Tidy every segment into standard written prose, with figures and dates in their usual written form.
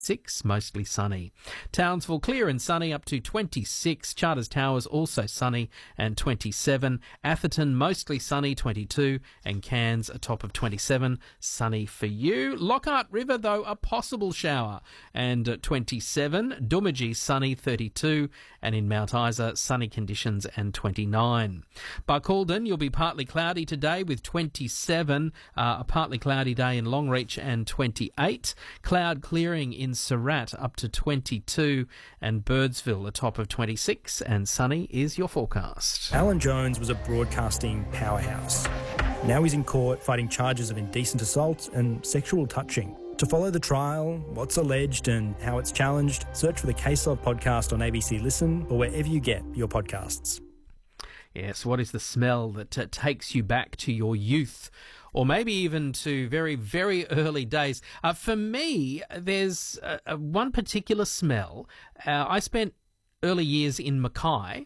6, mostly sunny. Townsville clear and sunny up to 26. Charters Towers also sunny and 27. Atherton mostly sunny, 22. And Cairns a top of 27, sunny for you. Lockhart River though a possible shower and 27. Doomadgee sunny, 32. And in Mount Isa sunny conditions and 29. Barcaldine you'll be partly cloudy today with 27. A partly cloudy day in Longreach and 28. Cloud clearing in Surat up to 22, and Birdsville a top of 26, and sunny is your forecast. Alan Jones was a broadcasting powerhouse. Now he's in court fighting charges of indecent assault and sexual touching. To follow the trial, what's alleged and how it's challenged, search for the Case Log podcast on ABC Listen or wherever you get your podcasts. Yes, what is the smell that takes you back to your youth, or maybe even to very, very early days? For me, there's one particular smell. I spent early years in Mackay,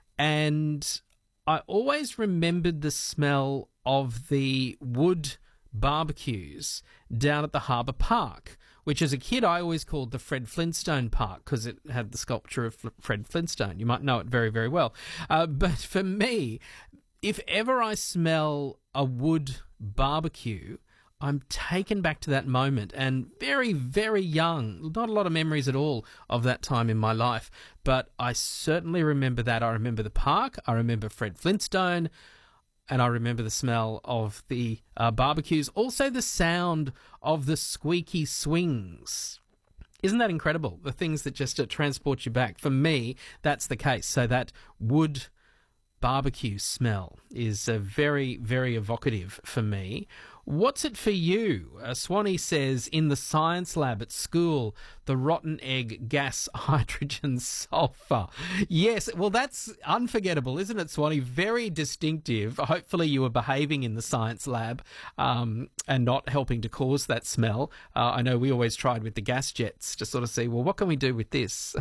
and I always remembered the smell of the wood barbecues down at the Harbour Park, which as a kid I always called the Fred Flintstone Park because it had the sculpture of Fred Flintstone. You might know it very, very well. But for me, if ever I smell a wood barbecue, I'm taken back to that moment, and very, very young, not a lot of memories at all of that time in my life, but I certainly remember that. I remember the park, I remember Fred Flintstone, and I remember the smell of the barbecues. Also the sound of the squeaky swings. Isn't that incredible? The things that just transport you back. For me, that's the case. So that wood barbecue smell is very, very evocative for me. What's it for you? Swanee says, in the science lab at school, the rotten egg gas hydrogen sulfur. Yes, well, that's unforgettable, isn't it, Swanee? Very distinctive. Hopefully you were behaving in the science lab and not helping to cause that smell. I know we always tried with the gas jets to sort of see, well, what can we do with this?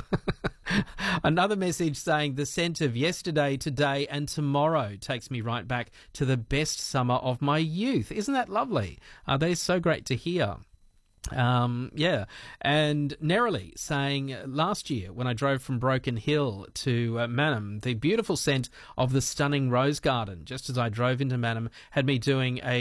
Another message saying the scent of yesterday, today and tomorrow takes me right back to the best summer of my youth. Isn't that lovely? They're so great to hear. Yeah. And Nerily saying last year when I drove from Broken Hill to Mannum, the beautiful scent of the stunning rose garden just as I drove into Mannum had me doing a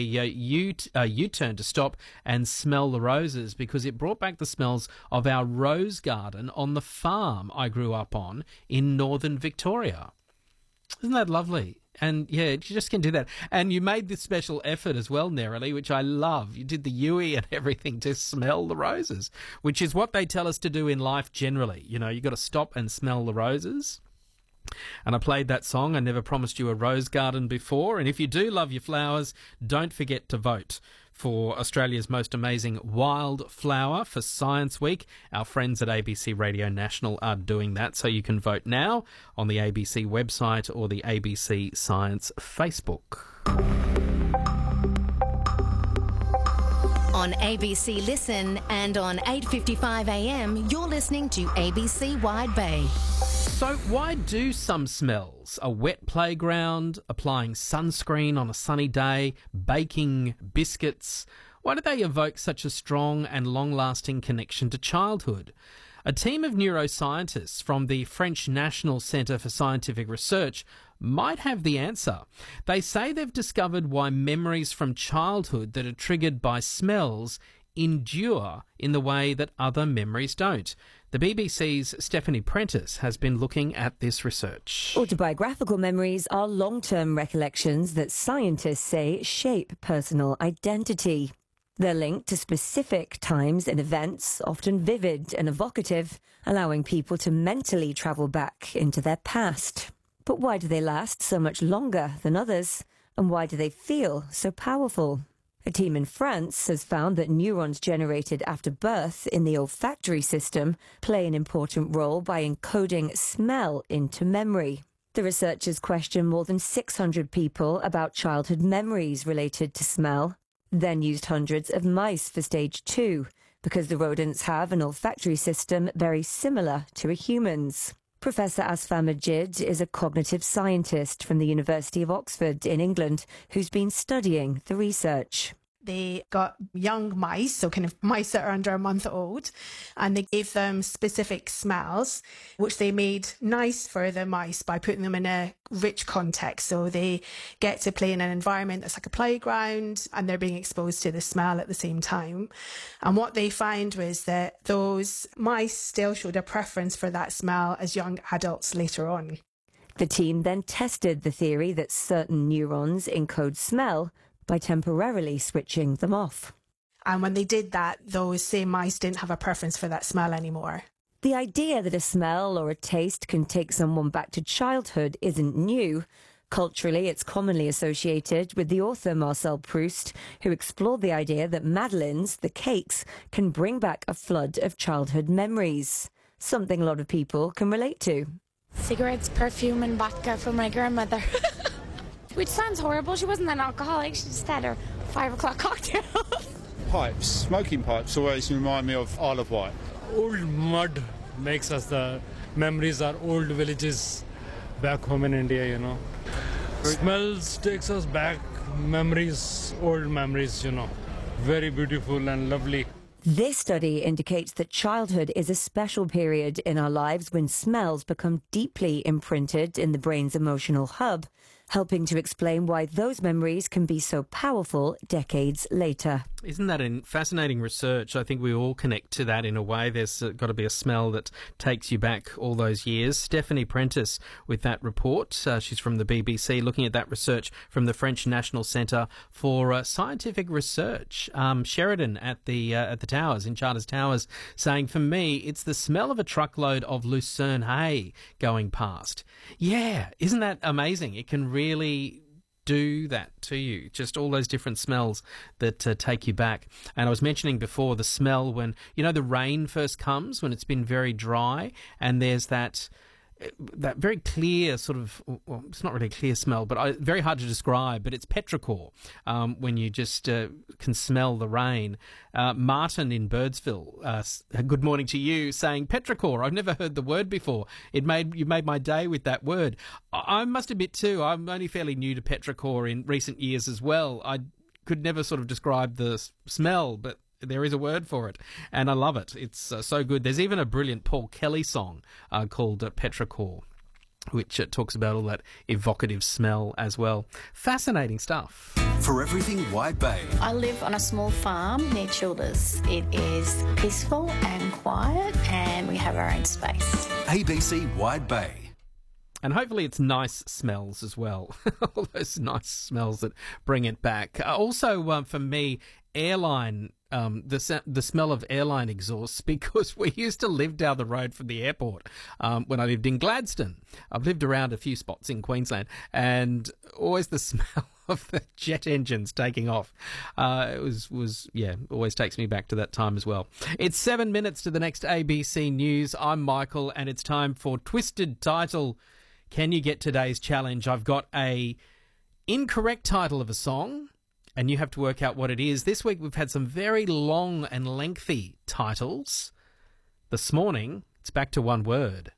U-turn to stop and smell the roses because it brought back the smells of our rose garden on the farm I grew up on in northern Victoria. Isn't that lovely? And yeah, you just can do that. And you made this special effort as well, Nerily, which I love. You did the Yui and everything to smell the roses, which is what they tell us to do in life generally. You know, you got to stop and smell the roses. And I played that song, I Never Promised You a Rose Garden Before. And if you do love your flowers, don't forget to vote for Australia's most amazing wildflower for Science Week. Our friends at ABC Radio National are doing that, so you can vote now on the ABC website or the ABC Science Facebook. On ABC Listen and on 8:55am, you're listening to ABC Wide Bay. So why do some smells, a wet playground, applying sunscreen on a sunny day, baking biscuits, why do they evoke such a strong and long-lasting connection to childhood? A team of neuroscientists from the French National Centre for Scientific Research might have the answer. They say they've discovered why memories from childhood that are triggered by smells endure in the way that other memories don't. The BBC's Stephanie Prentice has been looking at this research. Autobiographical memories are long-term recollections that scientists say shape personal identity. They're linked to specific times and events, often vivid and evocative, allowing people to mentally travel back into their past. But why do they last so much longer than others? And why do they feel so powerful? A team in France has found that neurons generated after birth in the olfactory system play an important role by encoding smell into memory. The researchers questioned more than 600 people about childhood memories related to smell, then used hundreds of mice for stage 2, because the rodents have an olfactory system very similar to a human's. Professor Asfar Majid is a cognitive scientist from the University of Oxford in England who's been studying the research. They got young mice, so kind of mice that are under a month old, and they gave them specific smells, which they made nice for the mice by putting them in a rich context. So they get to play in an environment that's like a playground, and they're being exposed to the smell at the same time. And what they found was that those mice still showed a preference for that smell as young adults later on. The team then tested the theory that certain neurons encode smell by temporarily switching them off. And when they did that, those same mice didn't have a preference for that smell anymore. The idea that a smell or a taste can take someone back to childhood isn't new. Culturally, it's commonly associated with the author Marcel Proust, who explored the idea that madeleines, the cakes, can bring back a flood of childhood memories, something a lot of people can relate to. Cigarettes, perfume and vodka from my grandmother. Which sounds horrible. She wasn't an alcoholic. She just had her 5 o'clock cocktail. Pipes, smoking pipes always remind me of Isle of Wight. Old mud makes us the memories are old villages back home in India, you know. Smells takes us back memories, old memories, you know. Very beautiful and lovely. This study indicates that childhood is a special period in our lives when smells become deeply imprinted in the brain's emotional hub, helping to explain why those memories can be so powerful decades later. Isn't that fascinating research? I think we all connect to that in a way. There's got to be a smell that takes you back all those years. Stephanie Prentice with that report. She's from the BBC, looking at that research from the French National Centre for Scientific Research. Sheridan at the Towers, in Charters Towers, saying, for me, it's the smell of a truckload of lucerne hay going past. Yeah, isn't that amazing? It can really do that to you, just all those different smells that take you back. And I was mentioning before the smell when, you know, the rain first comes, when it's been very dry, and there's that very clear sort of, well, it's not really a clear smell, but very hard to describe, but it's petrichor when you just can smell the rain. Martin in Birdsville, good morning to you, saying petrichor. I've never heard the word before. You made my day with that word. I must admit too, I'm only fairly new to petrichor in recent years as well. I could never sort of describe the smell, but there is a word for it, and I love it. It's so good. There's even a brilliant Paul Kelly song called Petrichor, which talks about all that evocative smell as well. Fascinating stuff. For everything Wide Bay. I live on a small farm near Childers. It is peaceful and quiet, and we have our own space. ABC Wide Bay. And hopefully it's nice smells as well. All those nice smells that bring it back. Also, for me, airline, the smell of airline exhaust, because we used to live down the road from the airport when I lived in Gladstone. I've lived around a few spots in Queensland, and always the smell of the jet engines taking off. It was always takes me back to that time as well. It's 7 minutes to the next ABC News. I'm Michael, and it's time for Twisted Title. Can you get today's challenge? I've got a incorrect title of a song, and you have to work out what it is. This week we've had some very long and lengthy titles. This morning, it's back to one word.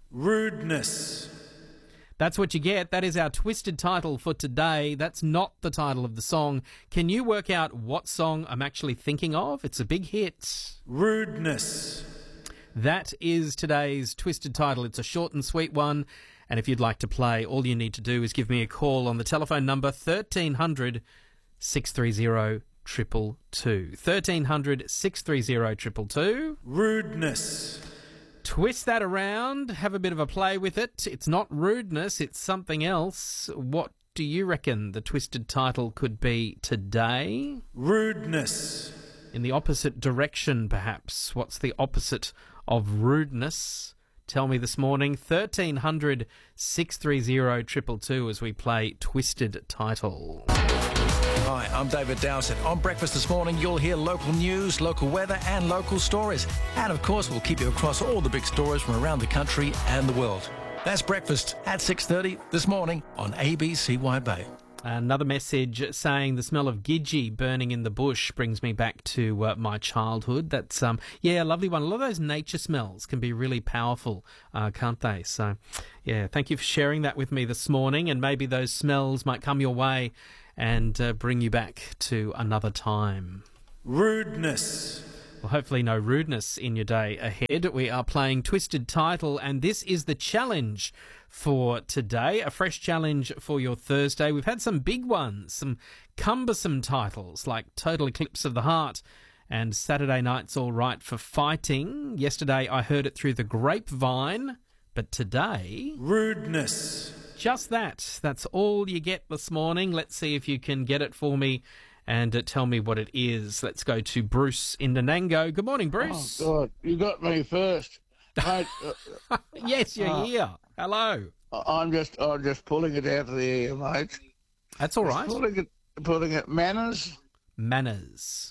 Rudeness. That's what you get. That is our twisted title for today. That's not the title of the song. Can you work out what song I'm actually thinking of? It's a big hit. Rudeness. That is today's twisted title. It's a short and sweet one. And if you'd like to play, all you need to do is give me a call on the telephone number 1300 630 222. 1300 630 222. Rudeness. Twist that around, have a bit of a play with it. It's not rudeness, it's something else. What do you reckon the twisted title could be today? Rudeness. In the opposite direction, perhaps. What's the opposite of rudeness? Tell me this morning. 1300 630 222 as we play Twisted Title. Hi, I'm David Dowsett. On Breakfast this morning, you'll hear local news, local weather and local stories. And of course, we'll keep you across all the big stories from around the country and the world. That's Breakfast at 6:30 this morning on ABC Wide Bay. Another message saying the smell of gidgee burning in the bush brings me back to my childhood. That's, a lovely one. A lot of those nature smells can be really powerful, can't they? So, yeah, thank you for sharing that with me this morning, and maybe those smells might come your way and bring you back to another time. Rudeness. Well, hopefully no rudeness in your day ahead. We are playing Twisted Title, and this is the challenge for today, a fresh challenge for your Thursday. We've had some big ones, some cumbersome titles like Total Eclipse of the Heart and Saturday Night's All Right for Fighting. Yesterday I heard it through the grapevine, but today... Rudeness. Just that. That's all you get this morning. Let's see if you can get it for me and tell me what it is. Let's go to Bruce in Nanango. Good morning, Bruce. Oh, God, you got me first. Mate, yes, you're here. Hello. I'm just pulling it out of the air, mate. That's all right. Pulling it. Manners. Manners.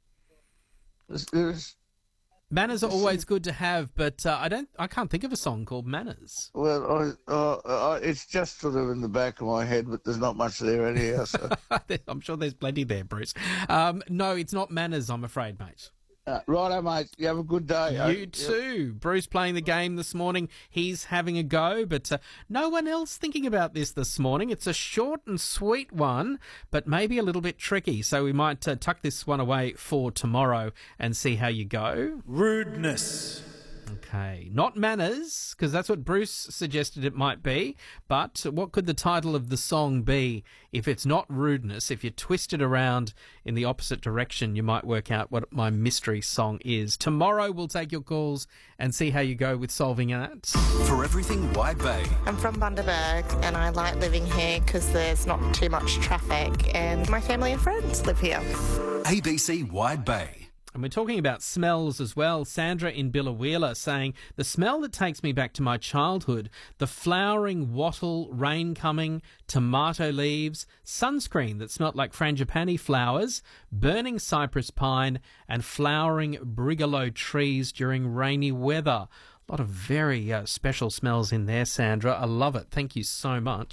There's Manners are always good to have, but I can't think of a song called Manners. Well, it's just sort of in the back of my head, but there's not much there anyhow. So. I'm sure there's plenty there, Bruce. No, it's not Manners, I'm afraid, mate. Righto, mate. You have a good day. You too. Yep. Bruce playing the game this morning. He's having a go, but no one else thinking about this morning. It's a short and sweet one, but maybe a little bit tricky. So we might tuck this one away for tomorrow and see how you go. Rudeness. Okay, not manners, because that's what Bruce suggested it might be, but what could the title of the song be if it's not rudeness? If you twist it around in the opposite direction, you might work out what my mystery song is. Tomorrow we'll take your calls and see how you go with solving that. For everything Wide Bay. I'm from Bundaberg and I like living here because there's not too much traffic and my family and friends live here. ABC Wide Bay. And we're talking about smells as well. Sandra in Biloela saying, the smell that takes me back to my childhood, the flowering wattle, rain coming, tomato leaves, sunscreen that smelt like frangipani flowers, burning cypress pine, and flowering brigalow trees during rainy weather. A lot of very special smells in there, Sandra. I love it. Thank you so much.